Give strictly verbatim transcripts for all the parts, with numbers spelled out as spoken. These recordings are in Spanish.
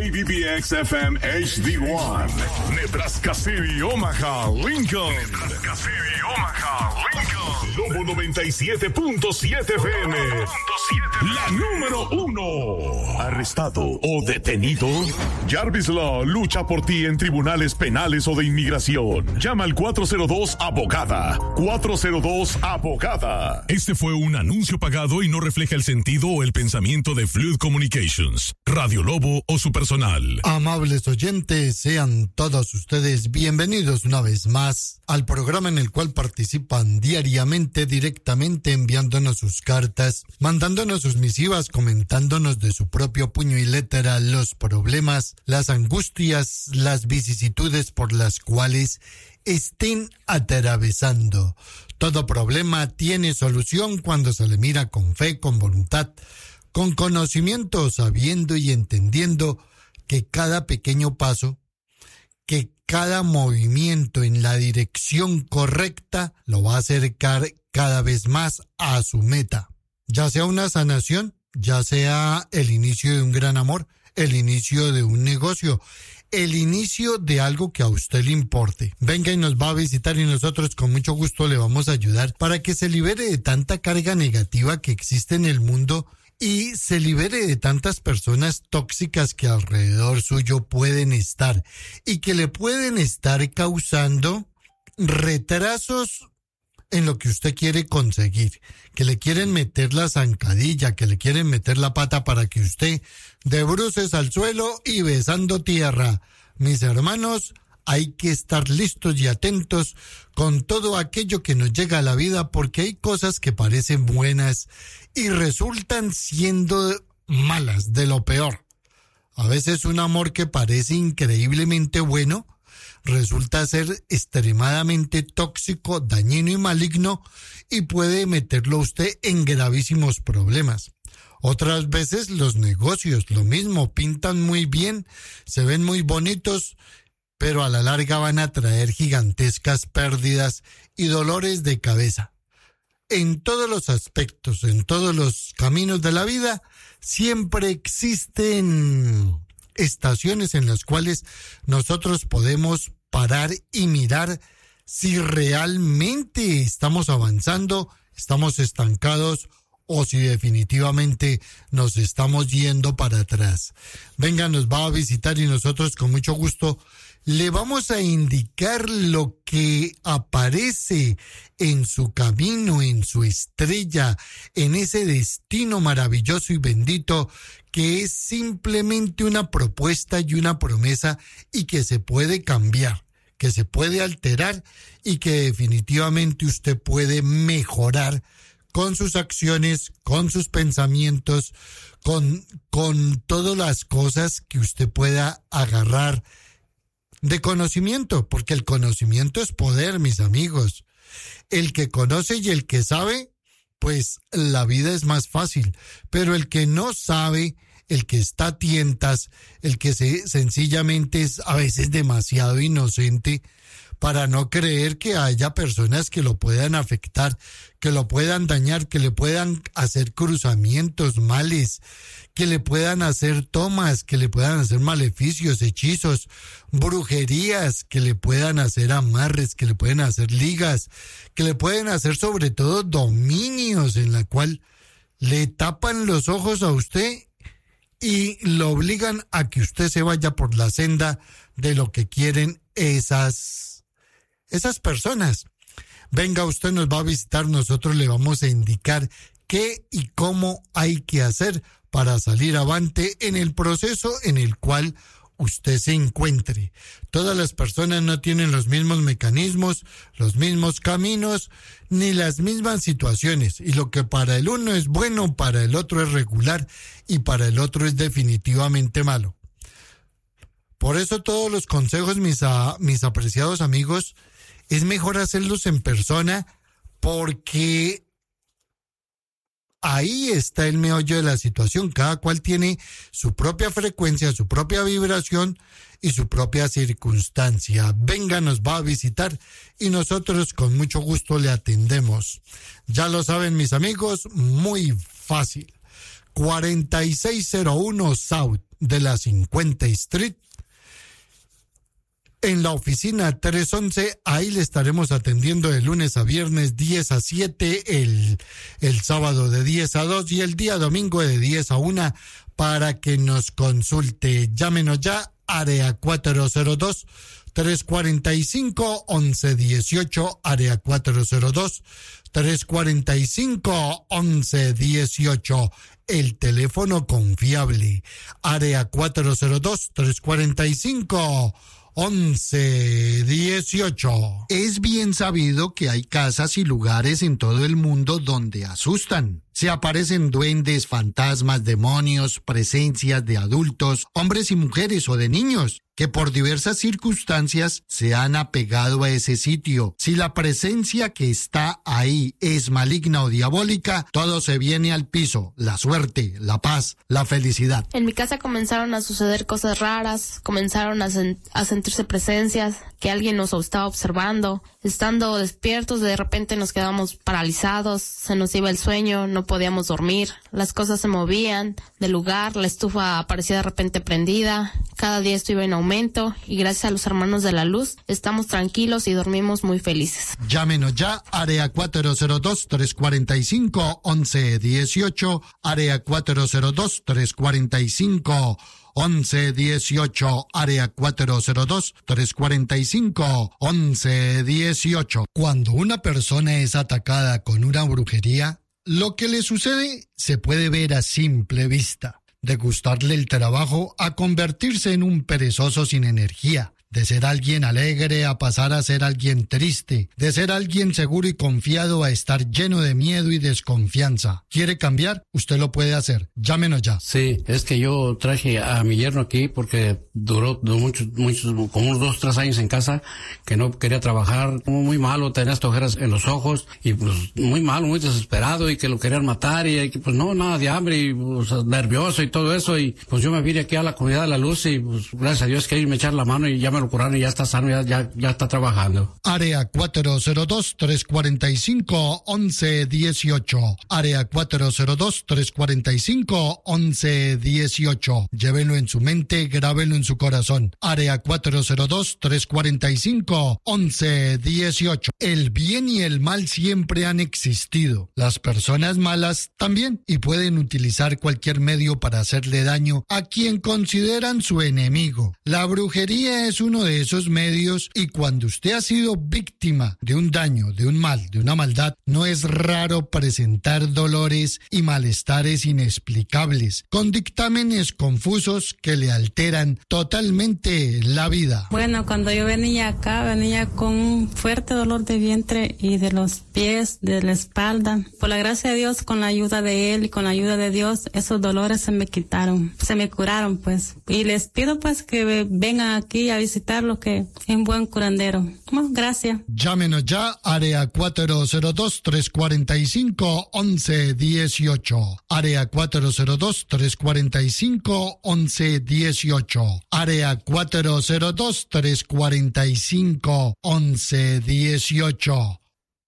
B B X F M H D uno, Nebraska City, Omaha, Lincoln. Nebraska City, Omaha, Lincoln. Lobo noventa y siete punto siete F M. La número uno. Arrestado o detenido. Jarvis Law lucha por ti en tribunales penales o de inmigración. Llama al cuatro cero dos abogada. cuatro cero dos abogada. Este fue un anuncio pagado y no refleja el sentido o el pensamiento de Fluid Communications, Radio Lobo o su personal. Amables oyentes, sean todos ustedes bienvenidos una vez más al programa en el cual participan diariamente, directamente enviándonos sus cartas, mandándonos sus misivas, comentándonos de su propio puño y letra los problemas, las angustias, las vicisitudes por las cuales estén atravesando. Todo problema tiene solución cuando se le mira con fe, con voluntad, con conocimiento, sabiendo y entendiendo que cada pequeño paso, que cada movimiento en la dirección correcta lo va a acercar cada vez más a su meta. Ya sea una sanación, ya sea el inicio de un gran amor, el inicio de un negocio, el inicio de algo que a usted le importe. Venga y nos va a visitar y nosotros con mucho gusto le vamos a ayudar para que se libere de tanta carga negativa que existe en el mundo y se libere de tantas personas tóxicas que alrededor suyo pueden estar y que le pueden estar causando retrasos en lo que usted quiere conseguir, que le quieren meter la zancadilla, que le quieren meter la pata para que usted de bruces al suelo y besando tierra. Mis hermanos, hay que estar listos y atentos con todo aquello que nos llega a la vida, porque hay cosas que parecen buenas y resultan siendo malas, de lo peor. A veces un amor que parece increíblemente bueno resulta ser extremadamente tóxico, dañino y maligno y puede meterlo a usted en gravísimos problemas. Otras veces los negocios, lo mismo, pintan muy bien, se ven muy bonitos, pero a la larga van a traer gigantescas pérdidas y dolores de cabeza. En todos los aspectos, en todos los caminos de la vida, siempre existen estaciones en las cuales nosotros podemos parar y mirar si realmente estamos avanzando, estamos estancados o si definitivamente nos estamos yendo para atrás. Venga, nos va a visitar y nosotros con mucho gusto le vamos a indicar lo que aparece en su camino, en su estrella, en ese destino maravilloso y bendito que es simplemente una propuesta y una promesa y que se puede cambiar, que se puede alterar y que definitivamente usted puede mejorar con sus acciones, con sus pensamientos, con, con todas las cosas que usted pueda agarrar de conocimiento, porque el conocimiento es poder, mis amigos. El que conoce y el que sabe, pues la vida es más fácil, pero el que no sabe, el que está a tientas, el que se, sencillamente es a veces demasiado inocente para no creer que haya personas que lo puedan afectar, que lo puedan dañar, que le puedan hacer cruzamientos, males, que le puedan hacer tomas, que le puedan hacer maleficios, hechizos, brujerías, que le puedan hacer amarres, que le pueden hacer ligas, que le pueden hacer sobre todo dominios en la cual le tapan los ojos a usted y lo obligan a que usted se vaya por la senda de lo que quieren esas, esas personas. Venga, usted nos va a visitar, nosotros le vamos a indicar qué y cómo hay que hacer para salir avante en el proceso en el cual usted se encuentre. Todas las personas no tienen los mismos mecanismos, los mismos caminos, ni las mismas situaciones. Y lo que para el uno es bueno, para el otro es regular y para el otro es definitivamente malo. Por eso todos los consejos, mis, a, mis apreciados amigos, es mejor hacerlos en persona porque ahí está el meollo de la situación. Cada cual tiene su propia frecuencia, su propia vibración y su propia circunstancia. Venga, nos va a visitar y nosotros con mucho gusto le atendemos. Ya lo saben, mis amigos, muy fácil. cuarenta y seis cero uno South de la cincuenta Street. En la oficina trescientos once, ahí le estaremos atendiendo de lunes a viernes diez a siete, el, el sábado de diez a dos y el día domingo de diez a una para que nos consulte. Llámenos ya, área cuatro cero dos, tres cuatro cinco, once dieciocho, área cuatro cero dos, tres cuatro cinco, once dieciocho. El teléfono confiable, área cuatro cero dos, tres cuatro cinco, once dieciocho. Es bien sabido que hay casas y lugares en todo el mundo donde asustan. Se aparecen duendes, fantasmas, demonios, presencias de adultos, hombres y mujeres o de niños, que por diversas circunstancias se han apegado a ese sitio. Si la presencia que está ahí es maligna o diabólica, todo se viene al piso: la suerte, la paz, la felicidad. En mi casa comenzaron a suceder cosas raras, comenzaron a, sen- a sentirse presencias, que alguien nos estaba observando. Estando despiertos, de repente nos quedamos paralizados, se nos iba el sueño, no podíamos dormir, las cosas se movían del lugar, la estufa aparecía de repente prendida, cada día esto iba en aumento y gracias a los hermanos de la luz estamos tranquilos y dormimos muy felices. Llámenos ya, área cuatro cero dos, tres cuatro cinco, once dieciocho, área cuatro cero dos, tres cuatro cinco, once dieciocho, área cuatro cero dos, tres cuatro cinco, once dieciocho. Cuando una persona es atacada con una brujería, lo que le sucede se puede ver a simple vista. De gustarle el trabajo a convertirse en un perezoso sin energía. De ser alguien alegre a pasar a ser alguien triste. De ser alguien seguro y confiado a estar lleno de miedo y desconfianza. ¿Quiere cambiar? Usted lo puede hacer. Llámenos ya. Sí, es que yo traje a mi yerno aquí porque duró, duró muchos, muchos, como unos dos, tres años en casa, que no quería trabajar, como muy malo, tenía estas ojeras en los ojos, y pues muy malo, muy desesperado, y que lo querían matar, y pues no, nada de hambre, y pues nervioso y todo eso, y pues yo me vine aquí a la Comunidad de la Luz, y pues gracias a Dios que ellos me echaron la mano y ya me lo curaron y ya está sano, ya, ya, ya está trabajando. Área cuatro cero dos, tres cuatro cinco, once dieciocho. Área cuatro cero dos, tres cuatro cinco, once dieciocho. Llévenlo en su mente, grábelo en su corazón. Área cuatro cero dos, tres cuatro cinco, once dieciocho. El bien y el mal siempre han existido. Las personas malas también, y pueden utilizar cualquier medio para hacerle daño a quien consideran su enemigo. La brujería es uno de esos medios, y cuando usted ha sido víctima de un daño, de un mal, de una maldad, no es raro presentar dolores y malestares inexplicables, con dictámenes confusos que le alteran totalmente la vida. Bueno, cuando yo venía acá, venía con un fuerte dolor de vientre y de los pies, de la espalda. Por la gracia de Dios, con la ayuda de Él y con la ayuda de Dios, esos dolores se me quitaron, se me curaron, pues. Y les pido, pues, que vengan aquí a visitarlo, que es un buen curandero. Bueno, gracias. Llámenos ya, área cuatro cero dos, tres cuatro cinco, once dieciocho. Área cuatro cero dos, tres cuatro cinco, once dieciocho. Área cuatro cero dos, tres cuatro cinco, once dieciocho.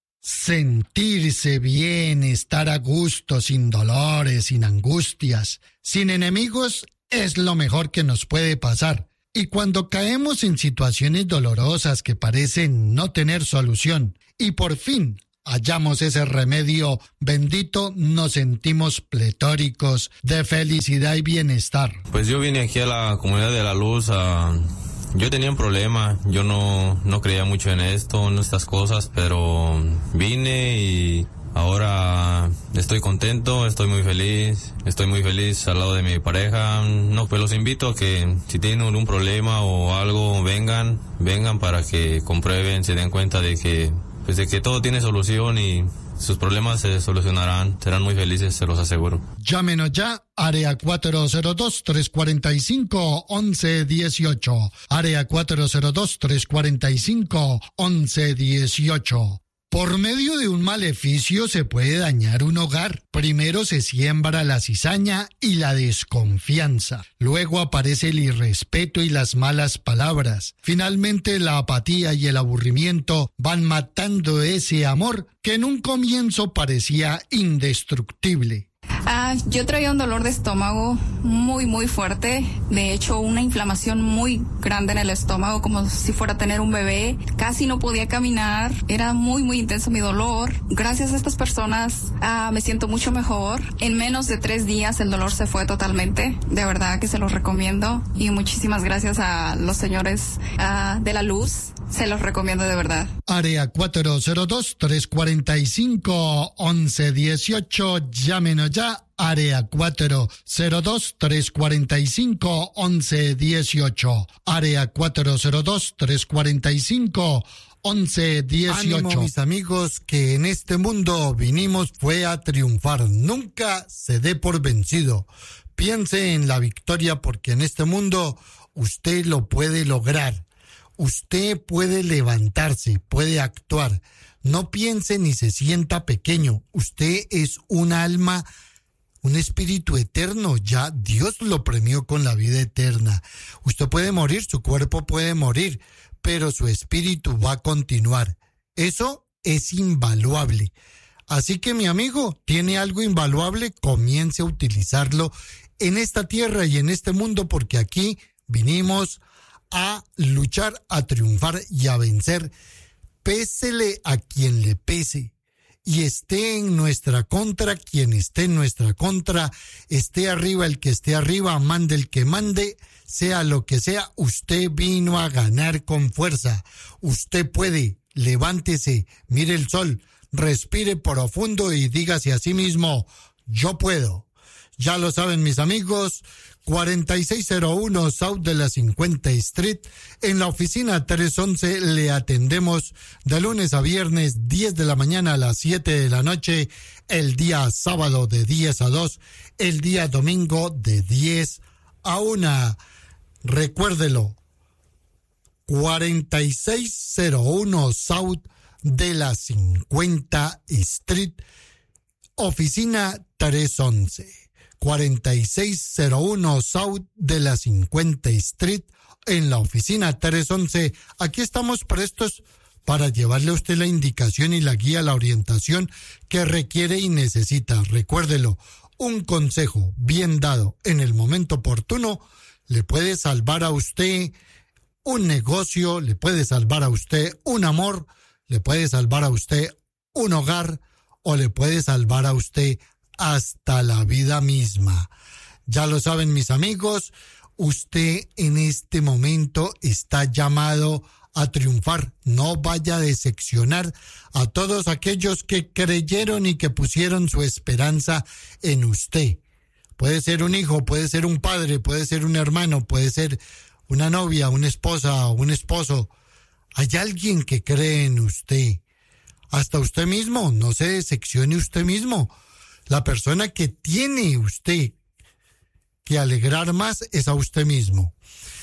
Sentirse bien, estar a gusto, sin dolores, sin angustias, sin enemigos, es lo mejor que nos puede pasar. Y cuando caemos en situaciones dolorosas que parecen no tener solución, y por fin hallamos ese remedio bendito, nos sentimos pletóricos de felicidad y bienestar. Pues yo vine aquí a la Comunidad de la Luz a... Yo tenía un problema, yo no, no creía mucho en esto, en estas cosas, pero vine y ahora estoy contento, estoy muy feliz, estoy muy feliz al lado de mi pareja. No, pues los invito a que si tienen algún problema o algo, vengan, vengan para que comprueben, se den cuenta de que, pues de que todo tiene solución y sus problemas se solucionarán, serán muy felices, se los aseguro. Llámenos ya, área cuatro cero dos, tres cuatro cinco, once dieciocho. Área cuatro cero dos, tres cuatro cinco, once dieciocho. Por medio de un maleficio se puede dañar un hogar. Primero se siembra la cizaña y la desconfianza. Luego aparece el irrespeto y las malas palabras. Finalmente la apatía y el aburrimiento van matando ese amor que en un comienzo parecía indestructible. Ah, yo traía un dolor de estómago muy, muy fuerte. De hecho, una inflamación muy grande en el estómago, como si fuera a tener un bebé. Casi no podía caminar. Era muy, muy intenso mi dolor. Gracias a estas personas ah, me siento mucho mejor. En menos de tres días el dolor se fue totalmente. De verdad que se los recomiendo. Y muchísimas gracias a los señores ah, de la luz. Se los recomiendo de verdad. Área cuatro cero dos, tres cuatro cinco, once dieciocho. Llámenos ya. Área cuatro cero dos, tres cuatro cinco, once dieciocho. Área cuatro cero dos, tres cuatro cinco, once dieciocho. Ánimo, mis amigos, que en este mundo vinimos fue a triunfar. Nunca se dé por vencido. Piense en la victoria, porque en este mundo usted lo puede lograr. Usted puede levantarse, puede actuar. No piense ni se sienta pequeño. Usted es un alma, un espíritu eterno. Ya Dios lo premió con la vida eterna. Usted puede morir, su cuerpo puede morir, pero su espíritu va a continuar. Eso es invaluable. Así que, mi amigo, tiene algo invaluable, comience a utilizarlo en esta tierra y en este mundo, porque aquí vinimos a luchar, a triunfar y a vencer. Pésele a quien le pese, y esté en nuestra contra quien esté en nuestra contra, esté arriba el que esté arriba, mande el que mande, sea lo que sea, usted vino a ganar con fuerza. Usted puede, levántese, mire el sol, respire profundo y dígase a sí mismo, yo puedo. Ya lo saben, mis amigos, cuarenta y seis cero uno South de la cincuenta Street. En la oficina trescientos once le atendemos de lunes a viernes, diez de la mañana a las siete de la noche, el día sábado de diez a dos, el día domingo de diez a una. Recuérdelo, cuarenta y seis cero uno South de la cincuenta Street, oficina trescientos once. cuarenta y seis cero uno South de la cincuenta Street, en la oficina trescientos once. Aquí estamos prestos para llevarle a usted la indicación y la guía, la orientación que requiere y necesita. Recuérdelo, un consejo bien dado en el momento oportuno le puede salvar a usted un negocio, le puede salvar a usted un amor, le puede salvar a usted un hogar o le puede salvar a usted hasta la vida misma. Ya lo saben, mis amigos, usted en este momento está llamado a triunfar. No vaya a decepcionar a todos aquellos que creyeron y que pusieron su esperanza en usted. Puede ser un hijo, puede ser un padre, puede ser un hermano, puede ser una novia, una esposa o un esposo. Hay alguien que cree en usted. Hasta usted mismo, no se decepcione usted mismo. La persona que tiene usted que alegrar más es a usted mismo.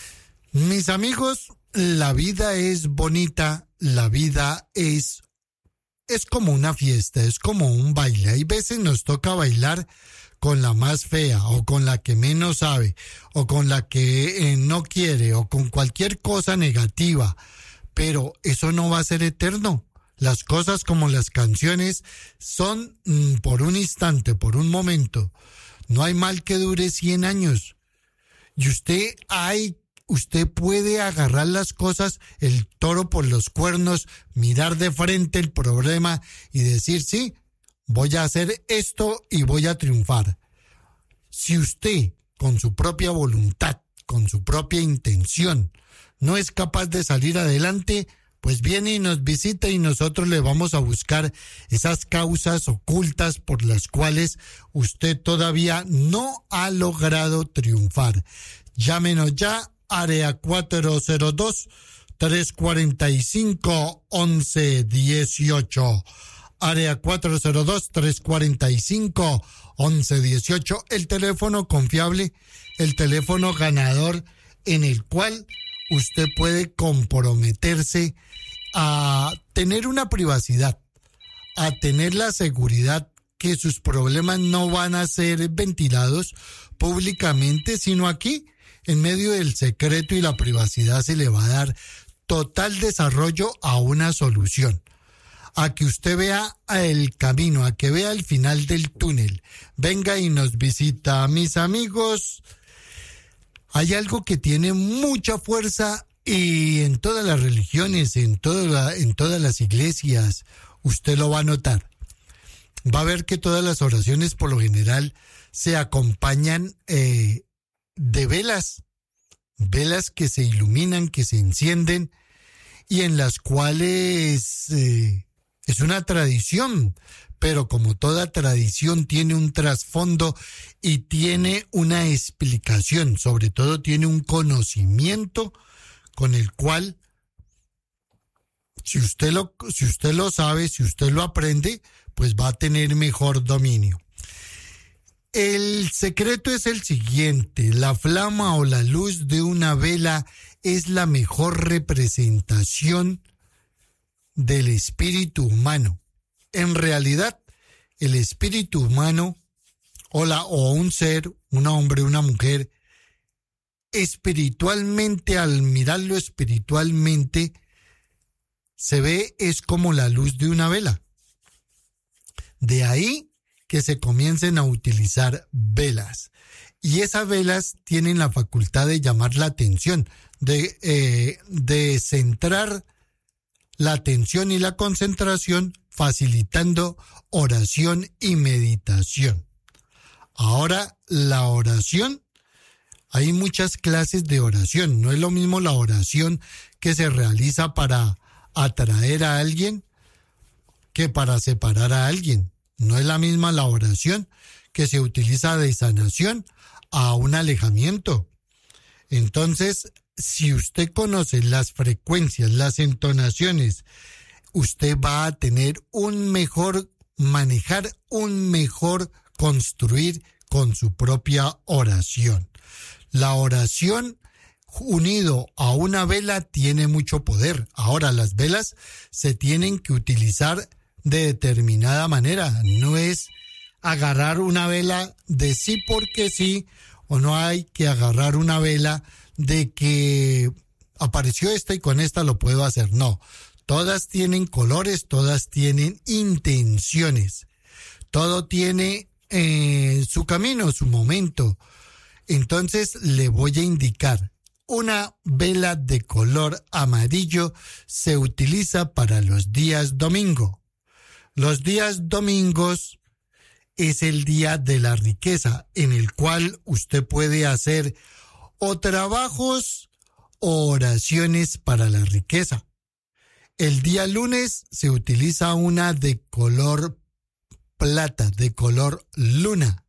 Mis amigos, la vida es bonita, la vida es, es como una fiesta, es como un baile. Hay veces nos toca bailar con la más fea, o con la que menos sabe, o con la que eh, no quiere, o con cualquier cosa negativa. Pero eso no va a ser eterno. Las cosas como las canciones son mm, por un instante, por un momento. No hay mal que dure cien años. Y usted hay, usted puede agarrar las cosas, el toro por los cuernos, mirar de frente el problema y decir, sí, voy a hacer esto y voy a triunfar. Si usted, con su propia voluntad, con su propia intención, no es capaz de salir adelante, pues viene y nos visita y nosotros le vamos a buscar esas causas ocultas por las cuales usted todavía no ha logrado triunfar. Llámenos ya, área cuatro cero dos, tres cuatro cinco, once dieciocho. Área cuatro cero dos, tres cuatro cinco, once dieciocho. El teléfono confiable, el teléfono ganador en el cual usted puede comprometerse a tener una privacidad, a tener la seguridad que sus problemas no van a ser ventilados públicamente, sino aquí, en medio del secreto y la privacidad, se le va a dar total desarrollo a una solución. a que usted vea el camino, a que vea el final del túnel. Venga y nos visita. Mis amigos, hay algo que tiene mucha fuerza y en todas las religiones, en, toda la, en todas las iglesias, usted lo va a notar. Va a ver que todas las oraciones por lo general se acompañan eh, de velas, velas que se iluminan, que se encienden y en las cuales eh, es una tradición, pero como toda tradición tiene un trasfondo y tiene una explicación, sobre todo tiene un conocimiento con el cual, si usted lo, si usted lo sabe, si usted lo aprende, pues va a tener mejor dominio. El secreto es el siguiente: la flama o la luz de una vela es la mejor representación del espíritu humano. En realidad, el espíritu humano o, la, o un ser, un hombre, una mujer, espiritualmente, al mirarlo espiritualmente, se ve es como la luz de una vela. De ahí que se comiencen a utilizar velas. Y esas velas tienen la facultad de llamar la atención, de, eh, de centrar la atención y la concentración, facilitando oración y meditación. Ahora, la oración, hay muchas clases de oración. No es lo mismo la oración que se realiza para atraer a alguien que para separar a alguien. No es la misma la oración que se utiliza de sanación a un alejamiento. Entonces, si usted conoce las frecuencias, las entonaciones, usted va a tener un mejor manejar, un mejor construir con su propia oración. La oración unido a una vela tiene mucho poder. Ahora, las velas se tienen que utilizar de determinada manera. No es agarrar una vela de sí porque sí, o no hay que agarrar una vela de que apareció esta y con esta lo puedo hacer. No, todas tienen colores, todas tienen intenciones. Todo tiene eh, su camino, su momento. Entonces le voy a indicar. Una vela de color amarillo se utiliza para los días domingo. Los días domingos es el día de la riqueza, en el cual usted puede hacer o trabajos o oraciones para la riqueza. El día lunes se utiliza una de color plata, de color luna.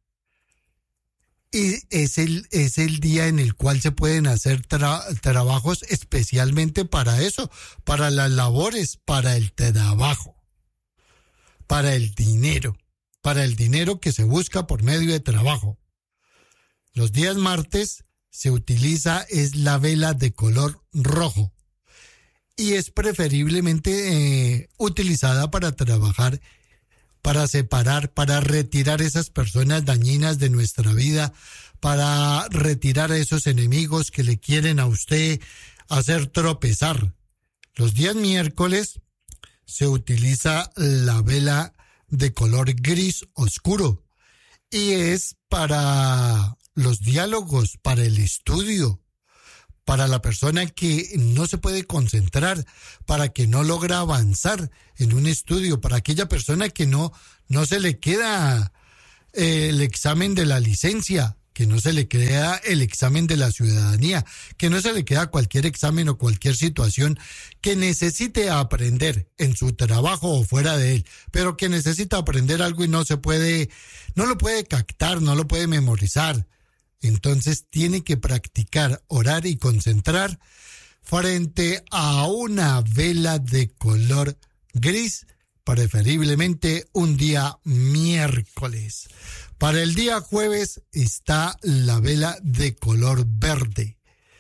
Y es el, es el día en el cual se pueden hacer tra- trabajos especialmente para eso, para las labores, para el trabajo, para el dinero, para el dinero que se busca por medio de trabajo. Los días martes se utiliza es la vela de color rojo y es preferiblemente eh, utilizada para trabajar, para separar, para retirar esas personas dañinas de nuestra vida, para retirar a esos enemigos que le quieren a usted hacer tropezar. Los días miércoles se utiliza la vela de color gris oscuro y es para los diálogos, para el estudio, para la persona que no se puede concentrar, para que no logra avanzar en un estudio, para aquella persona que no, no se le queda eh, el examen de la licencia, que no se le queda el examen de la ciudadanía, que no se le queda cualquier examen o cualquier situación que necesite aprender en su trabajo o fuera de él, pero que necesita aprender algo y no se puede, no lo puede captar, no lo puede memorizar. Entonces tiene que practicar, orar y concentrar frente a una vela de color gris, preferiblemente un día miércoles. Para el día jueves está la vela de color verde.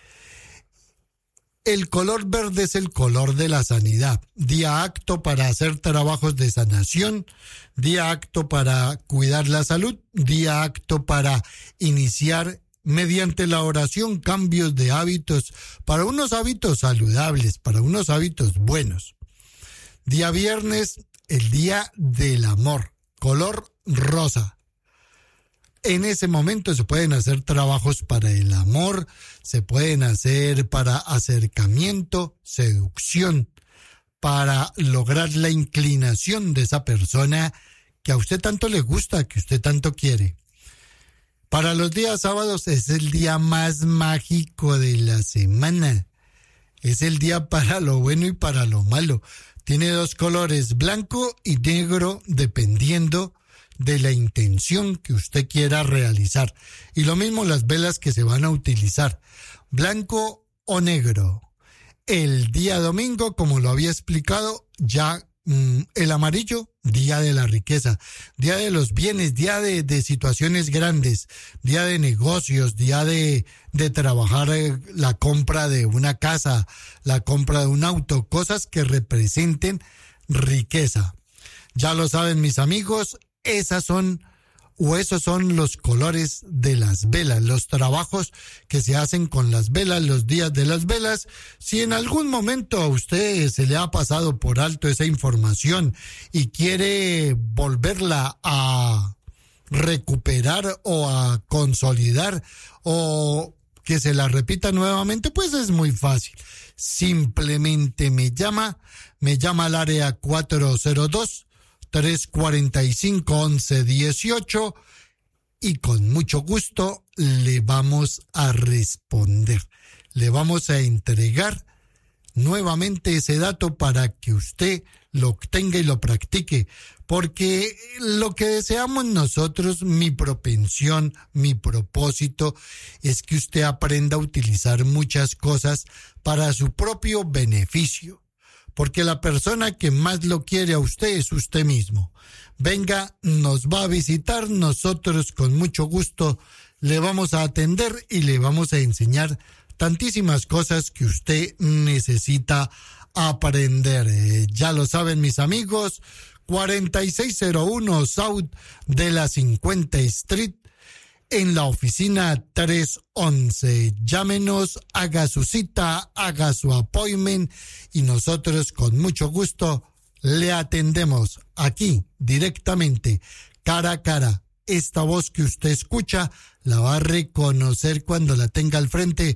El color verde es el color de la sanidad. Día apto para hacer trabajos de sanación, día apto para cuidar la salud, día apto para iniciar mediante la oración cambios de hábitos para unos hábitos saludables, para unos hábitos buenos. Día viernes el día del amor, color rosa. En ese momento se pueden hacer trabajos para el amor, se pueden hacer para acercamiento, seducción, para lograr la inclinación de esa persona que a usted tanto le gusta, que usted tanto quiere. Para los días sábados es el día más mágico de la semana. Es el día para lo bueno y para lo malo. Tiene dos colores, blanco y negro, dependiendo de la intención que usted quiera realizar. Y lo mismo las velas que se van a utilizar, blanco o negro. El día domingo, como lo había explicado, ya mmm, el amarillo, día de la riqueza, día de los bienes, día de, de situaciones grandes, día de negocios, día de, de trabajar eh, la compra de una casa, la compra de un auto, cosas que representen riqueza. Ya lo saben mis amigos, esas son o esos son los colores de las velas, los trabajos que se hacen con las velas, los días de las velas. Si en algún momento a usted se le ha pasado por alto esa información y quiere volverla a recuperar o a consolidar o que se la repita nuevamente, pues es muy fácil. Simplemente me llama, me llama al área cuatro cero dos, tres cuatro cinco, once dieciocho y con mucho gusto le vamos a responder. Le vamos a entregar nuevamente ese dato para que usted lo tenga y lo practique, porque lo que deseamos nosotros, mi propensión, mi propósito, es que usted aprenda a utilizar muchas cosas para su propio beneficio. Porque la persona que más lo quiere a usted es usted mismo. Venga, nos va a visitar, nosotros con mucho gusto le vamos a atender y le vamos a enseñar tantísimas cosas que usted necesita aprender. Eh, ya lo saben mis amigos, cuarenta y seis cero uno South de la cincuenta Street, en la oficina tres once. Llámenos, haga su cita, haga su appointment y nosotros con mucho gusto le atendemos aquí directamente, cara a cara. Esta voz que usted escucha la va a reconocer cuando la tenga al frente,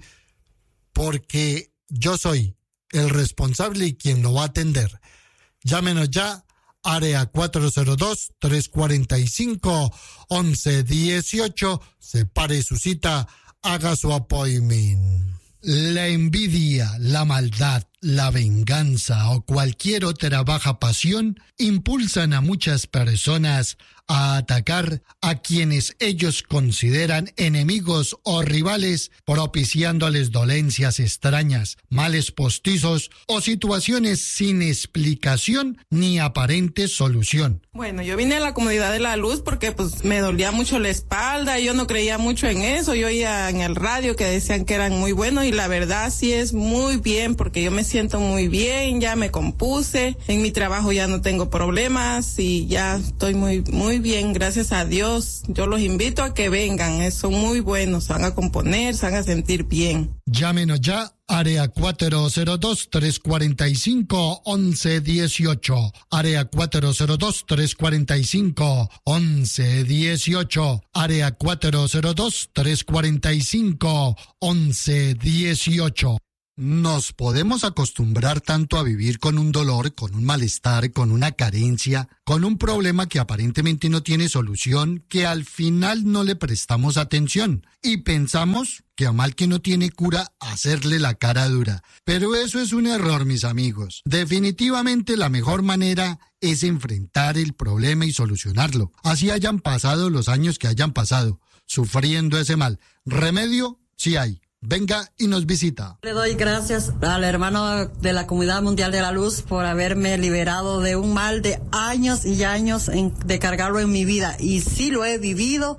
porque yo soy el responsable y quien lo va a atender. Llámenos ya. Área cuatro cero dos, tres cuatro cinco, once dieciocho. Separe su cita, haga su appointment. La envidia, la maldad, la venganza o cualquier otra baja pasión impulsan a muchas personas a atacar a quienes ellos consideran enemigos o rivales, propiciándoles dolencias extrañas, males postizos o situaciones sin explicación ni aparente solución. Bueno, yo vine a la Comunidad de la Luz porque pues me dolía mucho la espalda y yo no creía mucho en eso. Yo oía en el radio que decían que eran muy buenos y la verdad sí es muy bien porque yo me siento muy bien, ya me compuse, en mi trabajo ya no tengo problemas y ya estoy muy muy bien, gracias a Dios. Yo los invito a que vengan, son muy buenos, se van a componer, se van a sentir bien. Llámenos ya, área cuatro cero dos, tres cuatro cinco, once dieciocho, área cuatro cero dos, tres cuatro cinco, once dieciocho, área cuatro cero dos, tres cuatro cinco, once dieciocho. Nos podemos acostumbrar tanto a vivir con un dolor, con un malestar, con una carencia, con un problema que aparentemente no tiene solución, que al final no le prestamos atención y pensamos que a mal que no tiene cura, hacerle la cara dura. Pero eso es un error, mis amigos. Definitivamente la mejor manera es enfrentar el problema y solucionarlo. Así hayan pasado los años que hayan pasado, sufriendo ese mal. Remedio sí hay. Venga y nos visita. Le doy gracias al hermano de la Comunidad Mundial de la Luz por haberme liberado de un mal de años y años en, de cargarlo en mi vida. Y sí lo he vivido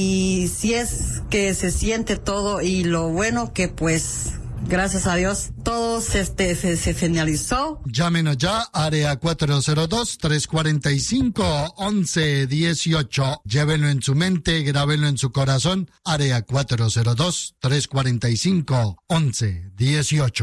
y sí es que se siente todo y lo bueno que pues... Gracias a Dios, todo se, este, se, se finalizó. Llámenos ya, área cuatro cero dos, tres cuatro cinco, once dieciocho. Llévenlo en su mente, grábenlo en su corazón. Área cuatro cero dos, tres cuatro cinco, once dieciocho.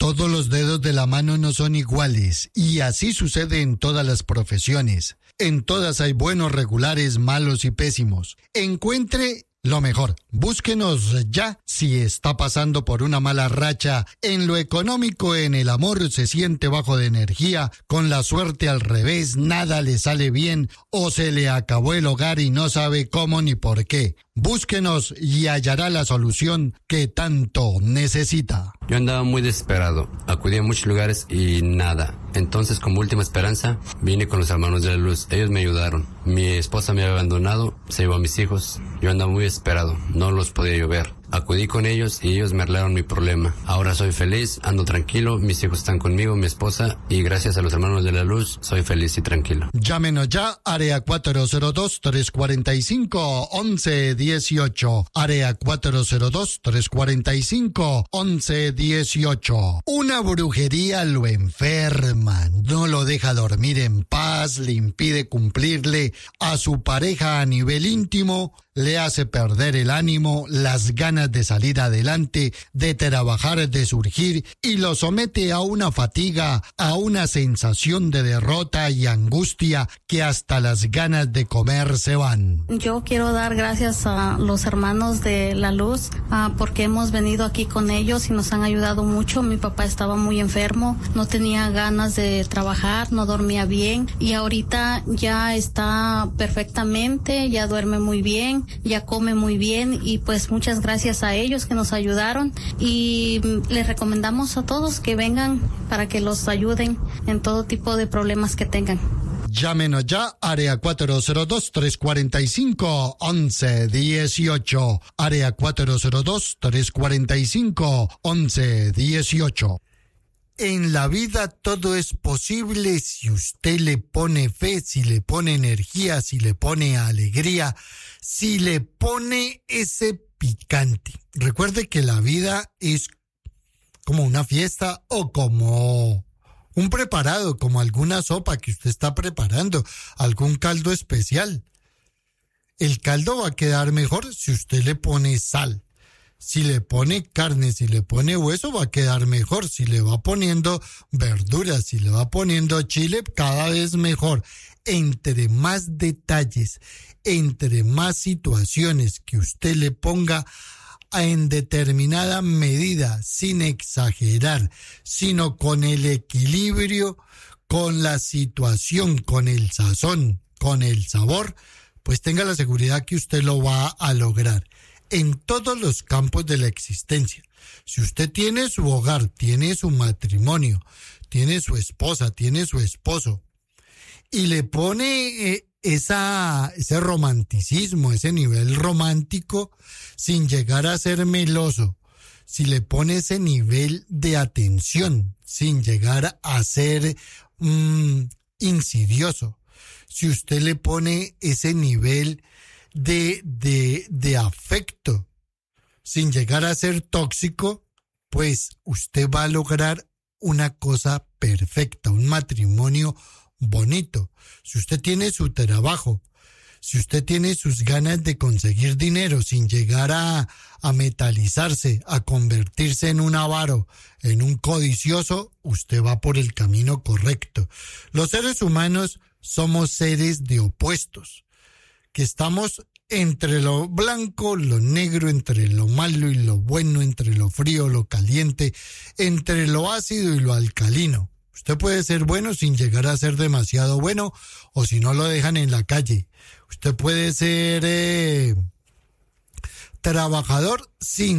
Todos los dedos de la mano no son iguales, y así sucede en todas las profesiones. En todas hay buenos, regulares, malos y pésimos. Encuentre lo mejor. Búsquenos ya si está pasando por una mala racha en lo económico, en el amor, se siente bajo de energía, con la suerte al revés, nada le sale bien o se le acabó el hogar y no sabe cómo ni por qué. Búsquenos y hallará la solución que tanto necesita. Yo andaba muy desesperado, acudí a muchos lugares y nada. Entonces, como última esperanza, vine con los hermanos de la luz. Ellos me ayudaron. Mi esposa me había abandonado, se llevó a mis hijos. Yo andaba muy desesperado, no los podía yo ver. Acudí con ellos y ellos me arreglaron mi problema. Ahora soy feliz, ando tranquilo, mis hijos están conmigo, mi esposa, y gracias a los hermanos de la luz, soy feliz y tranquilo. Llámenos ya, área cuatro cero dos, tres cuatro cinco, once dieciocho. Área cuatro cero dos, tres cuatro cinco, once dieciocho. Una brujería lo enferma, no lo deja dormir en paz, le impide cumplirle a su pareja a nivel íntimo, le hace perder el ánimo, las ganas de salir adelante, de trabajar, de surgir, y lo somete a una fatiga, a una sensación de derrota y angustia que hasta las ganas de comer se van. Yo quiero dar gracias a los hermanos de la luz uh, porque hemos venido aquí con ellos y nos han ayudado mucho. Mi papá estaba muy enfermo, no tenía ganas de trabajar, no dormía bien, y ahorita ya está perfectamente, ya duerme muy bien, ya come muy bien, y pues muchas gracias a ellos que nos ayudaron, y les recomendamos a todos que vengan para que los ayuden en todo tipo de problemas que tengan. Llámenos ya, área cuatro cero dos, tres cuatro cinco, once dieciocho. Área cuatro cero dos, tres cuatro cinco, once dieciocho. En la vida todo es posible si usted le pone fe, si le pone energía, si le pone alegría, si le pone ese picante. Recuerde que la vida es como una fiesta o como un preparado, como alguna sopa que usted está preparando, algún caldo especial. El caldo va a quedar mejor si usted le pone sal. Si le pone carne, si le pone hueso, va a quedar mejor. Si le va poniendo verduras, si le va poniendo chile, cada vez mejor. Entre más detalles, entre más situaciones que usted le ponga en determinada medida, sin exagerar, sino con el equilibrio, con la situación, con el sazón, con el sabor, pues tenga la seguridad que usted lo va a lograr. En todos los campos de la existencia. Si usted tiene su hogar, tiene su matrimonio, tiene su esposa, tiene su esposo, y le pone eh, esa, ese romanticismo, ese nivel romántico, sin llegar a ser meloso, si le pone ese nivel de atención, sin llegar a ser mmm, insidioso, si usted le pone ese nivel de, de, de afecto, sin llegar a ser tóxico, pues usted va a lograr una cosa perfecta, un matrimonio bonito. Si usted tiene su trabajo, si usted tiene sus ganas de conseguir dinero sin llegar a, a metalizarse, a convertirse en un avaro, en un codicioso, usted va por el camino correcto. Los seres humanos somos seres de opuestos, que estamos entre lo blanco, lo negro, entre lo malo y lo bueno, entre lo frío, lo caliente, entre lo ácido y lo alcalino. Usted puede ser bueno sin llegar a ser demasiado bueno, o si no lo dejan en la calle. Usted puede ser eh, trabajador sin